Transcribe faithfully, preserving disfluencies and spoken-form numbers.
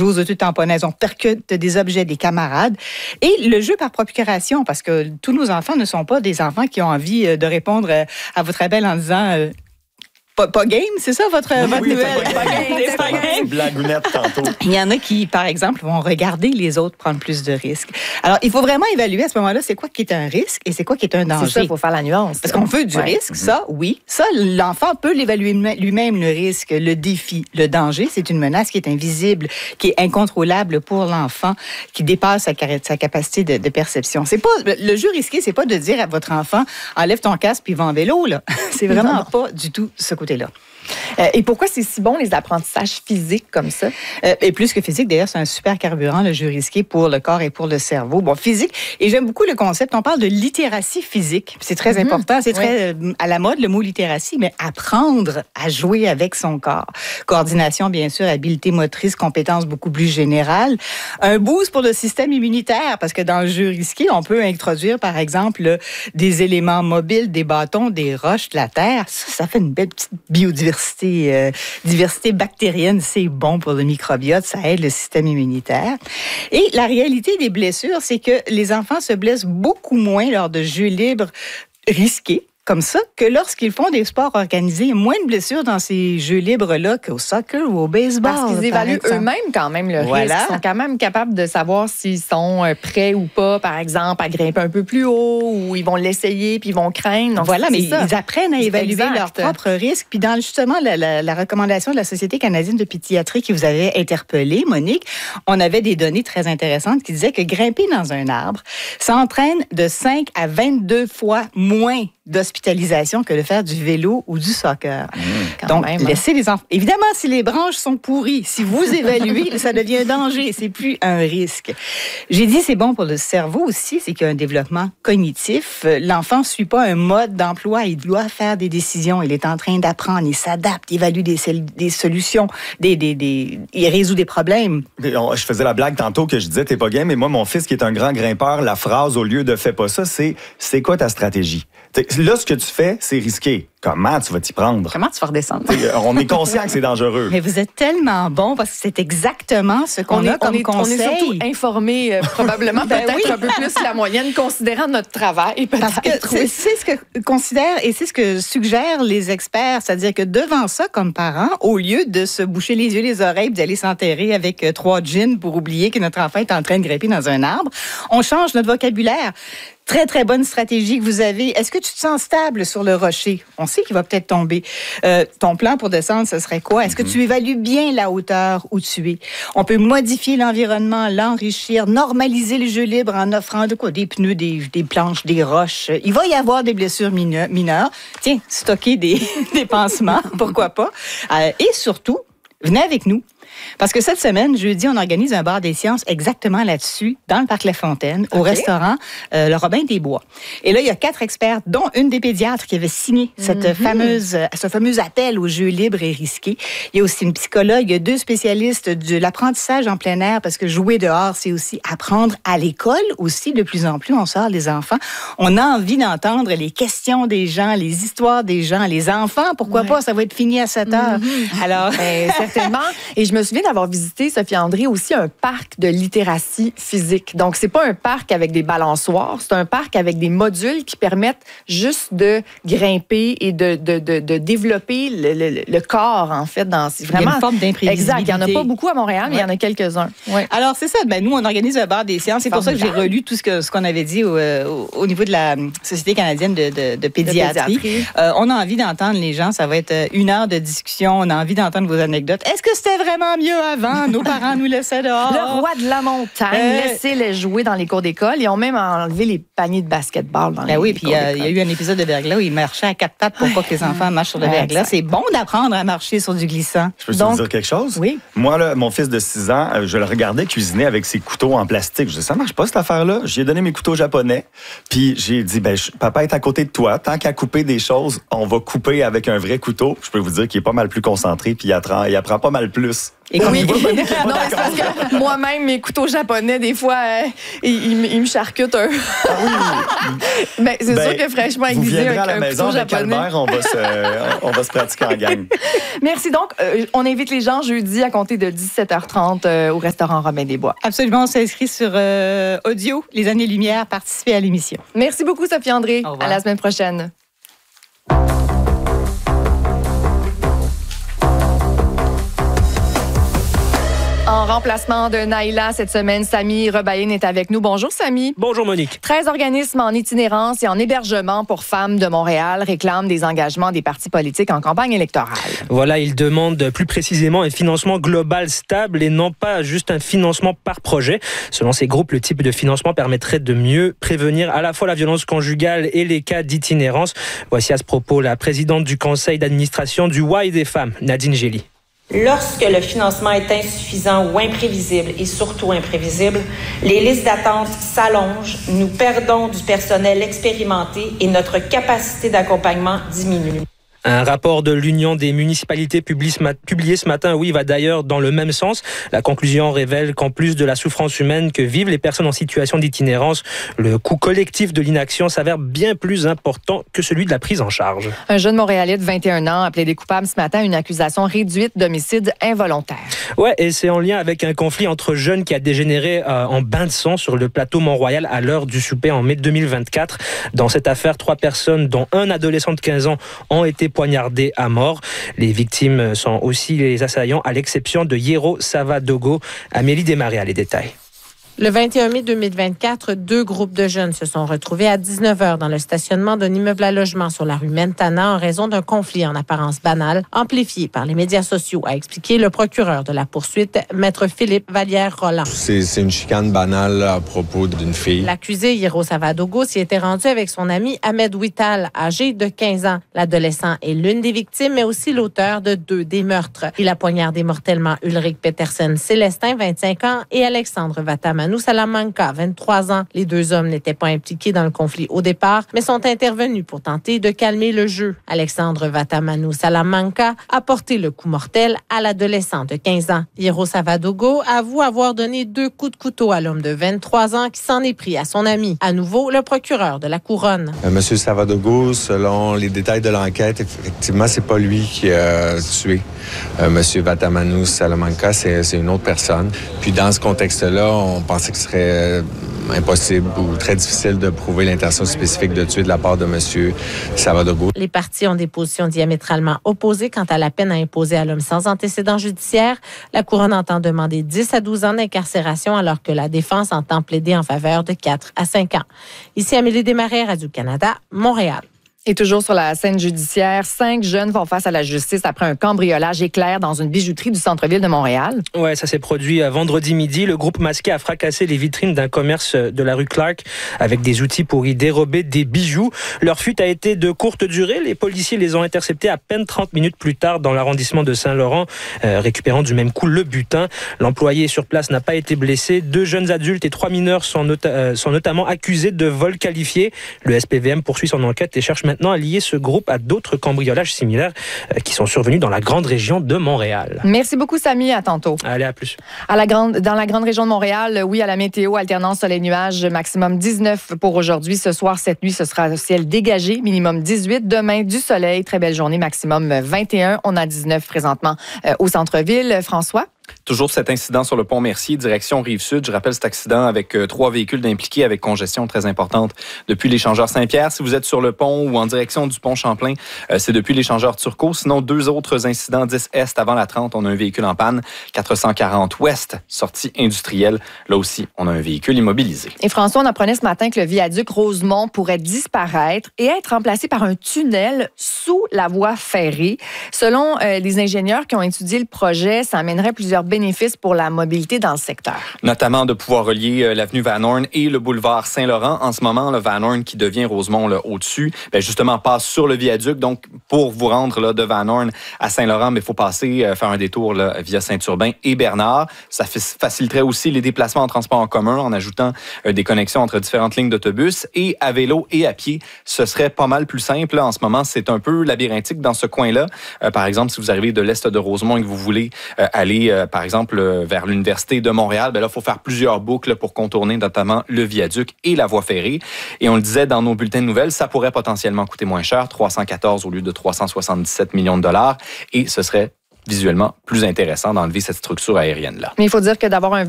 joue aux auto-tamponnaises, on percute des objets, des camarades. Et le jeu par procuration, parce que tous nos enfants ne sont pas des enfants qui ont envie de répondre à votre appel en disant... Euh, Pas, pas game, c'est ça votre, oui, votre oui, nouvelle? Pas game. C'est pas game. Blagounette tantôt. Il y en a qui, par exemple, vont regarder les autres prendre plus de risques. Alors, il faut vraiment évaluer à ce moment-là, c'est quoi qui est un risque et c'est quoi qui est un danger. C'est ça, il faut faire la nuance. Parce qu'on veut du ouais. risque, ça, oui. Ça, l'enfant peut l'évaluer lui-même, le risque, le défi. Le danger, c'est une menace qui est invisible, qui est incontrôlable pour l'enfant, qui dépasse sa, sa capacité de, de perception. C'est pas, le jeu risqué, c'est pas de dire à votre enfant, enlève ton casque puis va en vélo, là. C'est vraiment non. pas du tout ce côté-là. Euh, et pourquoi c'est si bon, les apprentissages physiques comme ça? Euh, et plus que physique, d'ailleurs, c'est un super carburant, le jeu risqué, pour le corps et pour le cerveau. Bon, physique, et j'aime beaucoup le concept, on parle de littératie physique. C'est très mm-hmm. important, c'est très oui. euh, à la mode, le mot littératie, mais apprendre à jouer avec son corps. Coordination, bien sûr, habileté motrice, compétences beaucoup plus générales. Un boost pour le système immunitaire, parce que dans le jeu risqué, on peut introduire, par exemple, des éléments mobiles, des bâtons, des roches, de la terre. Ça, ça fait une belle petite biodiversité. Euh, diversité bactérienne, c'est bon pour le microbiote, ça aide le système immunitaire. Et la réalité des blessures, c'est que les enfants se blessent beaucoup moins lors de jeux libres risqués, comme ça, que lorsqu'ils font des sports organisés. Il y a moins de blessures dans ces jeux libres-là qu'au soccer ou au baseball. Parce qu'ils évaluent eux-mêmes quand même le voilà. risque. Ils sont quand même capables de savoir s'ils sont prêts ou pas, par exemple, à grimper un peu plus haut, ou ils vont l'essayer puis ils vont craindre. Donc, voilà, mais ça. ils apprennent à c'est évaluer exact. Leurs propres risques. Puis dans justement la, la, la recommandation de la Société canadienne de pédiatrie qui vous avait interpellé, Monique, on avait des données très intéressantes qui disaient que grimper dans un arbre, ça entraîne de cinq à vingt-deux fois moins d'hospitalisation que de faire du vélo ou du soccer. Mmh, Donc, même, laissez hein. les enfants... Évidemment, si les branches sont pourries, si vous évaluez, ça devient un danger, c'est plus un risque. J'ai dit c'est bon pour le cerveau aussi, c'est qu'il y a un développement cognitif. L'enfant ne suit pas un mode d'emploi, il doit faire des décisions, il est en train d'apprendre, il s'adapte, il évalue des, des solutions, des, des, des... il résout des problèmes. Je faisais la blague tantôt que je disais t'es pas game, mais moi, mon fils qui est un grand grimpeur, la phrase au lieu de fais pas ça, c'est c'est quoi ta stratégie? Là, ce que tu fais, c'est risqué. Comment tu vas t'y prendre? Comment tu vas redescendre? On est conscient que c'est dangereux. Mais vous êtes tellement bon parce que c'est exactement ce qu'on on a est, comme on est, conseil. On est surtout informés, euh, probablement, ben peut-être oui. un peu plus la moyenne, considérant notre travail. Parce que c'est, c'est ce que considèrent et c'est ce que suggèrent les experts. C'est-à-dire que devant ça, comme parents, au lieu de se boucher les yeux, les oreilles, d'aller s'enterrer avec trois gins pour oublier que notre enfant est en train de grimper dans un arbre, on change notre vocabulaire. Très, très bonne stratégie que vous avez. Est-ce que tu te sens stable sur le rocher? On sait qu'il va peut-être tomber. Euh, ton plan pour descendre, ce serait quoi? Est-ce que tu évalues bien la hauteur où tu es? On peut modifier l'environnement, l'enrichir, normaliser le jeu libre en offrant de quoi? Des pneus, des, des planches, des roches. Il va y avoir des blessures mineures. Tiens, stocker des, des pansements, pourquoi pas? Euh, et surtout, venez avec nous. Parce que cette semaine, jeudi, on organise un bar des sciences exactement là-dessus, dans le parc La Fontaine, au okay. restaurant euh, Le Robin des Bois. Et là, il y a quatre experts, dont une des pédiatres qui avait signé cette mm-hmm. fameuse, ce fameux appel aux jeux libres et risqués. Il y a aussi une psychologue, il y a deux spécialistes de l'apprentissage en plein air, parce que jouer dehors, c'est aussi apprendre à l'école aussi. De plus en plus, on sort les enfants. On a envie d'entendre les questions des gens, les histoires des gens, les enfants. Pourquoi ouais. pas? Ça va être fini à sept heures. Mm-hmm. Alors, ben, certainement. Et je me souviens d'avoir visité, Sophie André, aussi un parc de littératie physique. Donc, c'est pas un parc avec des balançoires, c'est un parc avec des modules qui permettent juste de grimper et de, de, de, de développer le, le, le corps, en fait. Dans, c'est vraiment, il y a une forme d'imprévisibilité. Exact. Il n'y en a pas beaucoup à Montréal, mais ouais. il y en a quelques-uns. Ouais. Alors, c'est ça. Ben, nous, on organise un bar des sciences. C'est pour ça que j'ai relu tout ce, que, ce qu'on avait dit au, au, au niveau de la Société canadienne de, de, de pédiatrie. De pédiatrie. Euh, on a envie d'entendre les gens. Ça va être une heure de discussion. On a envie d'entendre vos anecdotes. Est-ce que c'était vraiment mieux avant? Nos parents nous laissaient dehors. Le roi de la montagne, euh... laissez-les jouer dans les cours d'école. Ils ont même enlevé les paniers de basketball dans ben les, oui, les puis cours d'école. Il y a eu un épisode de verglas où il marchait à quatre pattes pour pas que les enfants marchent sur le ouais, verglas. C'est bon d'apprendre à marcher sur du glissant. Je peux te dire quelque chose? Oui. Moi, là, mon fils de six ans, je le regardais cuisiner avec ses couteaux en plastique. Je disais, ça marche pas cette affaire-là. J'ai donné mes couteaux japonais. Puis j'ai dit, ben, je, papa est à côté de toi. Tant qu'à couper des choses, on va couper avec un vrai couteau. Je peux vous dire qu'il est pas mal plus concentré puis il apprend, il apprend pas mal plus. Et qu'on Oui. y va. Non, mais c'est parce que moi-même, mes couteaux japonais, des fois, euh, ils, ils me- ils me charcutent un. Ah oui. Ben, c'est Ben, sûr que fraîchement vous aiguisé, viendrez un, à la un maison couteau avec japonais. Albert, on va se, on va se pratiquer en gang. Merci donc. Euh, on invite les gens jeudi à compter de dix-sept heures trente euh, au restaurant Robin des Bois. Absolument, on s'inscrit sur euh, audio, Les Années-Lumière, participer à l'émission. Merci beaucoup, Sophie André. Au revoir. À la semaine prochaine. En remplacement de Naïla cette semaine, Samy Rebaïne est avec nous. Bonjour, Samy. Bonjour Monique. treize organismes en itinérance et en hébergement pour femmes de Montréal réclament des engagements des partis politiques en campagne électorale. Voilà, ils demandent plus précisément un financement global stable et non pas juste un financement par projet. Selon ces groupes, le type de financement permettrait de mieux prévenir à la fois la violence conjugale et les cas d'itinérance. Voici à ce propos la présidente du conseil d'administration du Y des femmes, Nadine Gély. Lorsque le financement est insuffisant ou imprévisible, et surtout imprévisible, les listes d'attente s'allongent, nous perdons du personnel expérimenté et notre capacité d'accompagnement diminue. Un rapport de l'Union des municipalités publié ce matin, oui, va d'ailleurs dans le même sens. La conclusion révèle qu'en plus de la souffrance humaine que vivent les personnes en situation d'itinérance, le coût collectif de l'inaction s'avère bien plus important que celui de la prise en charge. Un jeune Montréalais de vingt et un ans a plaidé coupable ce matin à une accusation réduite d'homicide involontaire. Ouais, et c'est en lien avec un conflit entre jeunes qui a dégénéré euh, en bain de sang sur le plateau Mont-Royal à l'heure du souper en mai deux mille vingt-quatre. Dans cette affaire, trois personnes, dont un adolescent de quinze ans, ont été poignardés à mort. Les victimes sont aussi les assaillants, à l'exception de Yero Savadogo. Amélie Desmarais a les détails. Le vingt et un mai deux mille vingt-quatre, deux groupes de jeunes se sont retrouvés à dix-neuf heures dans le stationnement d'un immeuble à logement sur la rue Mentana en raison d'un conflit en apparence banal, amplifié par les médias sociaux, a expliqué le procureur de la poursuite, Maître Philippe Vallière-Roland. C'est, c'est une chicane banale à propos d'une fille. L'accusé, Yero Savadogo, s'y était rendu avec son ami Ahmed Wital, âgé de quinze ans. L'adolescent est l'une des victimes, mais aussi l'auteur de deux des meurtres. Il a poignardé mortellement Ulrich Petersen Célestin, vingt-cinq ans, et Alexandre Vatamanou Salamanca, vingt-trois ans. Les deux hommes n'étaient pas impliqués dans le conflit au départ, mais sont intervenus pour tenter de calmer le jeu. Alexandre Vatamanou Salamanca a porté le coup mortel à l'adolescent de quinze ans. Yero Savadogo avoue avoir donné deux coups de couteau à l'homme de vingt-trois ans qui s'en est pris à son ami. À nouveau, le procureur de la Couronne. Euh, Monsieur Savadogo, selon les détails de l'enquête, effectivement, c'est pas lui qui a tué euh, Monsieur Vatamanou Salamanca, c'est, c'est une autre personne. Puis dans ce contexte-là, on pensait que ce serait euh, impossible ou très difficile de prouver l'intention spécifique de tuer de la part de Monsieur Savadogo. Les parties ont des positions diamétralement opposées quant à la peine à imposer à l'homme sans antécédent judiciaire. La Couronne entend demander dix à douze ans d'incarcération alors que la défense entend plaider en faveur de quatre à cinq ans. Ici Amélie Desmarais, Radio-Canada, Montréal. Et toujours sur la scène judiciaire, cinq jeunes font face à la justice après un cambriolage éclair dans une bijouterie du centre-ville de Montréal. Ouais, ça s'est produit vendredi midi. Le groupe masqué a fracassé les vitrines d'un commerce de la rue Clark avec des outils pour y dérober des bijoux. Leur fuite a été de courte durée. Les policiers les ont interceptés à peine trente minutes plus tard dans l'arrondissement de Saint-Laurent, euh, récupérant du même coup le butin. L'employé sur place n'a pas été blessé. Deux jeunes adultes et trois mineurs sont, nota- euh, sont notamment accusés de vol qualifié. Le S P V M poursuit son enquête et cherche maintenant à lier ce groupe à d'autres cambriolages similaires euh, qui sont survenus dans la grande région de Montréal. Merci beaucoup, Samy. À tantôt. Allez, à plus. À la grande, dans la grande région de Montréal, oui, à la météo, alternance soleil-nuage, maximum dix-neuf pour aujourd'hui. Ce soir, cette nuit, ce sera ciel dégagé, minimum dix-huit. Demain, du soleil, très belle journée, maximum vingt et un. On a dix-neuf présentement euh, au centre-ville. François? Toujours cet incident sur le pont Mercier, direction Rive-Sud. Je rappelle cet accident avec euh, trois véhicules impliqués avec congestion très importante depuis l'échangeur Saint-Pierre. Si vous êtes sur le pont ou en direction du pont Champlain, euh, c'est depuis l'échangeur Turcot. Sinon, deux autres incidents, dix Est avant la trente, on a un véhicule en panne. quatre cent quarante Ouest, sortie industrielle. Là aussi, on a un véhicule immobilisé. Et François, on apprenait ce matin que le viaduc Rosemont pourrait disparaître et être remplacé par un tunnel sous la voie ferrée. Selon euh, les ingénieurs qui ont étudié le projet, ça amènerait plusieurs bénéfices pour la mobilité dans le secteur. Notamment de pouvoir relier euh, l'avenue Van Horn et le boulevard Saint-Laurent. En ce moment, le Van Horn qui devient Rosemont là, au-dessus, ben, justement passe sur le viaduc. Donc, pour vous rendre là, de Van Horn à Saint-Laurent, il faut passer, euh, faire un détour là, via Saint-Urbain et Bernard. Ça f- faciliterait aussi les déplacements en transport en commun en ajoutant euh, des connexions entre différentes lignes d'autobus. Et à vélo et à pied, ce serait pas mal plus simple. Là. En ce moment, c'est un peu labyrinthique dans ce coin-là. Euh, par exemple, si vous arrivez de l'est de Rosemont et que vous voulez euh, aller euh, euh, par exemple, euh, vers l'Université de Montréal, ben là, il faut faire plusieurs boucles pour contourner notamment le viaduc et la voie ferrée. Et on le disait dans nos bulletins de nouvelles, ça pourrait potentiellement coûter moins cher, trois cent quatorze au lieu de trois cent soixante-dix-sept millions de dollars. Et ce serait visuellement plus intéressant d'enlever cette structure aérienne-là. Mais il faut dire que d'avoir un